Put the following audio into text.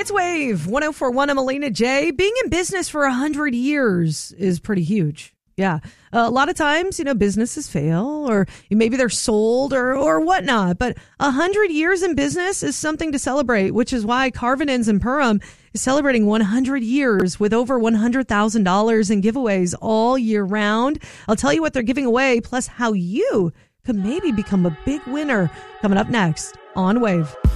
It's Wave 104.1. I'm Alina J. Being in business for 100 years is pretty huge. Yeah. A lot of times, businesses fail or maybe they're sold or whatnot. But 100 years in business is something to celebrate, which is why Carvinens in Perham is celebrating 100 years with over $100,000 in giveaways all year round. I'll tell you what they're giving away, plus how you could maybe become a big winner, coming up next on Wave.